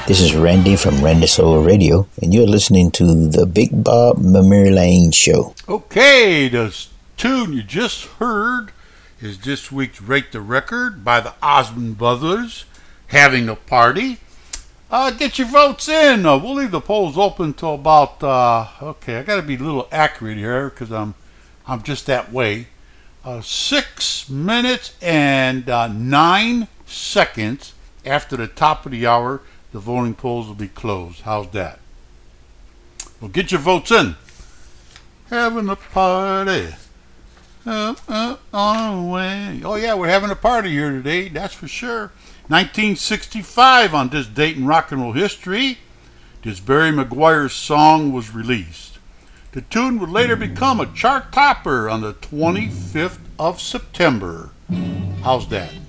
This is Randy from Randy Soul Radio, and you're listening to the Big Bob Memory Lane Show. Okay, the tune you just heard is this week's Rate the Record by the Osmond Brothers, Having a Party. Get your votes in. We'll leave the polls open till about, okay, I got to be a little accurate here because I'm just that way. 6 minutes and 9 seconds after the top of the hour, the voting polls will be closed. How's that? Well, get your votes in. Having a party. On the way. Oh, yeah, we're having a party here today, that's for sure. 1965, on this date in rock and roll history, this Barry McGuire song was released. The tune would later become a chart topper on the 25th of September. How's that?